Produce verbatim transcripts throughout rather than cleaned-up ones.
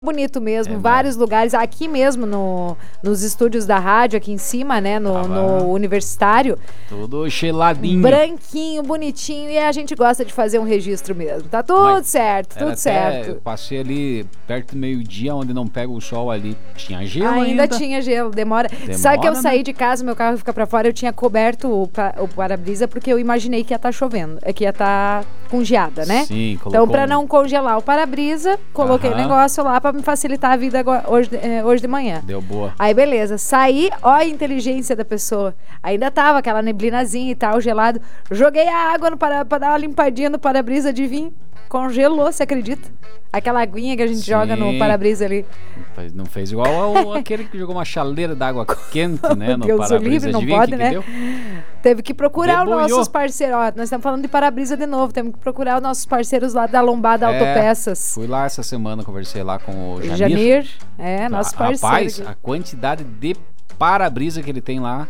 Bonito mesmo, É vários lugares, aqui mesmo no, nos estúdios da rádio, aqui em cima, né, no, Tava no universitário. Tudo geladinho. Branquinho, bonitinho, e a gente gosta de fazer um registro mesmo. Tá tudo Mas certo, Era tudo até- certo. Eu passei ali perto do meio-dia, onde não pega o sol ali. Tinha gelo Ainda, ainda. tinha gelo, demora. Demora, Sabe que eu né? saí de casa, meu carro fica pra fora, eu tinha coberto o, pa- o para-brisa porque eu imaginei que ia estar chovendo, é que ia estar com geada, né? Sim, Então, colocou pra um- não congelar o para-brisa, coloquei o Aham. negócio lá pra me facilitar a vida agora, hoje, eh, hoje de manhã. Deu boa. Aí, beleza. Saí, ó a inteligência da pessoa. Ainda tava aquela neblinazinha e tal, gelado. Joguei a água no para, pra dar uma limpadinha no para-brisa de vinho. Congelou, você acredita? Aquela aguinha que a gente Sim. joga no para-brisa ali. Fez- Não fez igual ao, aquele que jogou uma chaleira d'água quente, né? No Deus o para-brisa. livre, não Adivinha pode, que que né? deu? Teve que procurar os Deboiou. nossos parceiros. Ó, nós estamos falando de para-brisa de novo. Temos que procurar os nossos parceiros lá da Lombada É, Autopeças. Fui lá essa semana, conversei lá com o Janir. Janir, é, nosso Ah, parceiro. Rapaz, aqui. a quantidade de para-brisa que ele tem lá.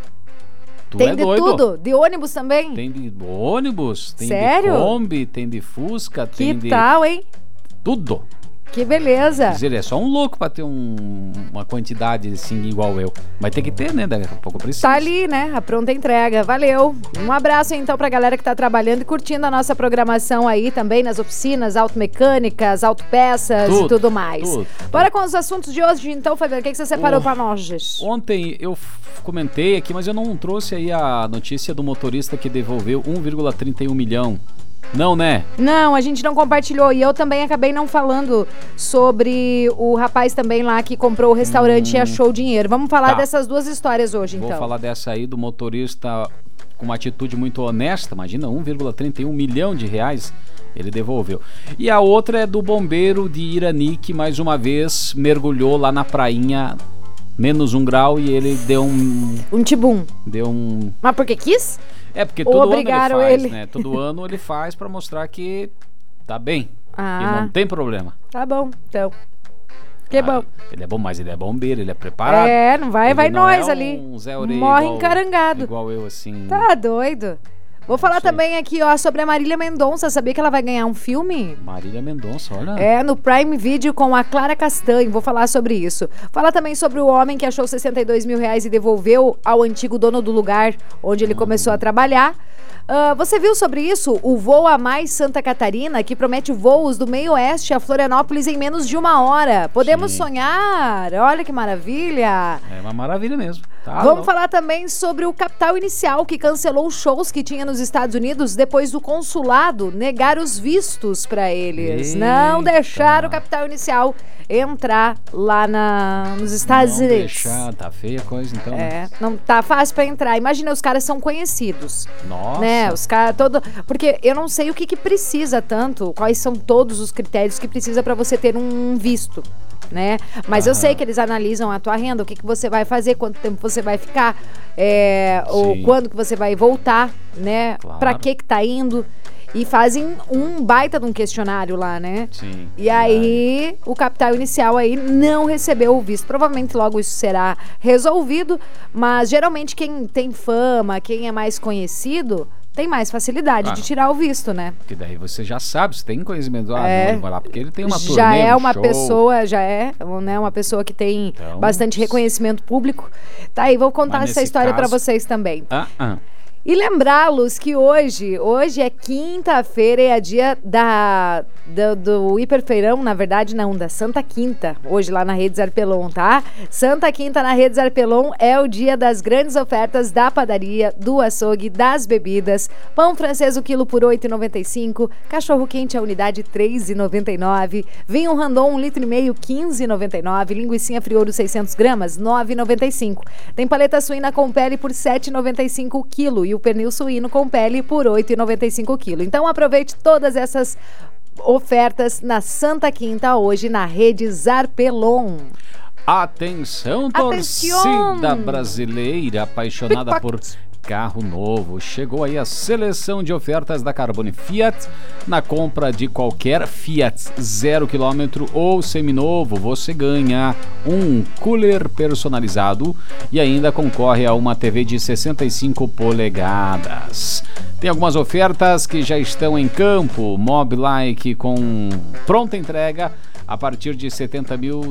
Tu Tem é de doido. tudo. De ônibus também. Tem de ônibus, tem Sério? de Kombi, tem de Fusca, Que tem de tal, hein? tudo. Que beleza. Quer dizer, ele é só um louco pra ter um- uma quantidade assim igual eu. Mas tem que ter, né? Daqui a pouco precisa. Tá ali, né? A pronta entrega. Valeu. Um abraço então pra galera que tá trabalhando e curtindo a nossa programação aí também nas oficinas, automecânicas, autopeças e Tudo, tudo mais. tudo. Bora com os assuntos de hoje, então, Fabiano. O que, que você separou Oh. pra nós, gente? Ontem eu f- comentei aqui, mas eu não trouxe aí a notícia do motorista que devolveu um vírgula trinta e um milhão. Não, né? Não, a gente não compartilhou. E eu também acabei não falando sobre o rapaz também lá que comprou o restaurante e achou o dinheiro. Vamos falar Tá. dessas duas histórias hoje, Vou então. falar dessa aí do motorista com uma atitude muito honesta. Imagina, um vírgula trinta e um milhão de reais ele devolveu. E a outra é do bombeiro de Irani, que mais uma vez mergulhou lá na prainha, menos um grau, e ele deu um... Um tibum. Deu um... Mas porque quis? É, porque Ou todo ano ele obrigaram faz, ele. né? Todo ano ele faz pra mostrar que tá bem, Ah. que não tem problema. Tá bom, então. Que Ah, bom. Ele é bom, mas ele é bombeiro, ele é preparado. É, não vai, Ele vai não nós é ali. um Zé Orelha Morre igual- encarangado. Igual eu, assim. Tá doido. Vou falar sei. também aqui, ó, sobre a Marília Mendonça. Sabia que ela vai ganhar um filme? Marília Mendonça, olha. É, no Prime Video com a Clara Castanho. Vou falar sobre isso. Falar também sobre o homem que achou sessenta e dois mil reais e devolveu ao antigo dono do lugar onde ele começou a trabalhar. Ah, você viu sobre isso? O Voo a Mais Santa Catarina, que promete voos do meio oeste a Florianópolis em menos de uma hora. Podemos Sim. sonhar? Olha que maravilha! É uma maravilha mesmo. Tá Vamos louco. falar também sobre o Capital Inicial, que cancelou os shows que tinha nos Estados Unidos depois do consulado negar os vistos para eles. Eita. Não deixaram o Capital Inicial entrar lá na, nos Estados Não Unidos. deixar, tá feia a coisa então. né? É, não tá fácil para entrar. Imagina, os caras são conhecidos. Nossa. Né, os caras todo, porque eu não sei o que que precisa tanto, quais são todos os critérios que precisa para você ter um visto, né? Mas eu Aham. sei que eles analisam a tua renda, o que que você vai fazer, quanto tempo você vai ficar, é, ou Sim. quando que você vai voltar, né? Claro. Para que que tá indo? E fazem um baita de um questionário lá, né? Sim. E aí, o capital inicial aí não recebeu o visto. Provavelmente logo isso será resolvido, mas geralmente quem tem fama, quem é mais conhecido, tem mais facilidade Ah. de tirar o visto, né? Porque daí você já sabe, você tem conhecimento. Ah, É. não, vai lá, porque ele tem uma turnê, Já é um uma show. pessoa, já é, né, uma pessoa que tem Então, bastante reconhecimento público. Tá aí, vou contar Mas essa nesse história pra caso- vocês também. Ah, ah. E lembrá-los que hoje, hoje é quinta-feira e é dia da, do, do hiperfeirão, na verdade não, da Santa Quinta, hoje lá na Rede Zarpelon, tá? Santa Quinta na Rede Zarpelon é o dia das grandes ofertas da padaria, do açougue, das bebidas. Pão francês o quilo por oito reais e noventa e cinco centavos, cachorro quente a unidade três reais e noventa e nove centavos, vinho Randon um litro e meio quinze reais e noventa e nove centavos, linguicinha friouro seiscentos gramas nove reais e noventa e cinco centavos. Tem paleta suína com pele por sete reais e noventa e cinco centavos o quilo e o pernil suíno com pele por oito reais e noventa e cinco centavos o quilo. Então aproveite todas essas ofertas na Santa Quinta hoje na Rede Zarpelon. Atenção, torcida Atenção! brasileira apaixonada por Pickpocket. carro novo. Chegou aí a seleção de ofertas da Carbone Fiat. Na compra de qualquer Fiat zero quilômetro ou seminovo, você ganha um cooler personalizado e ainda concorre a uma T V de sessenta e cinco polegadas. Tem algumas ofertas que já estão em campo. Mobilike com pronta entrega a partir de setenta mil